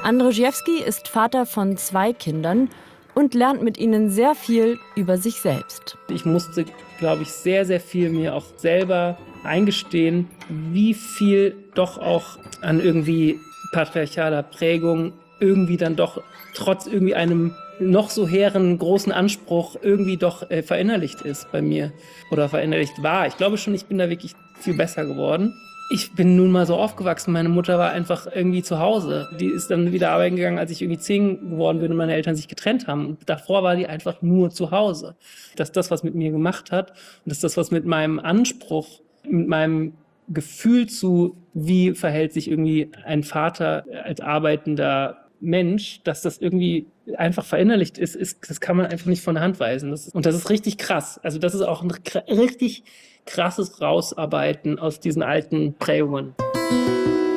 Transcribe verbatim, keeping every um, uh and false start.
Andrzejewski ist Vater von zwei Kindern und lernt mit ihnen sehr viel über sich selbst. Ich musste, glaube ich, sehr, sehr viel mir auch selber eingestehen, wie viel doch auch an irgendwie patriarchaler Prägung irgendwie dann doch trotz irgendwie einem noch so hehren großen Anspruch irgendwie doch äh, verinnerlicht ist bei mir oder verinnerlicht war. Ich glaube schon, ich bin da wirklich viel besser geworden. Ich bin nun mal so aufgewachsen, meine Mutter war einfach irgendwie zu Hause. Die ist dann wieder arbeiten gegangen, als ich irgendwie zehn geworden bin und meine Eltern sich getrennt haben. Und davor war die einfach nur zu Hause. Das ist das, was mit mir gemacht hat. Und das ist das, was mit meinem Anspruch, mit meinem Gefühl zu, wie verhält sich irgendwie ein Vater als arbeitender Mensch, dass das irgendwie einfach verinnerlicht ist, ist, das kann man einfach nicht von der Hand weisen. Das ist, und das ist richtig krass. Also das ist auch ein richtig krasses Rausarbeiten aus diesen alten Prägungen.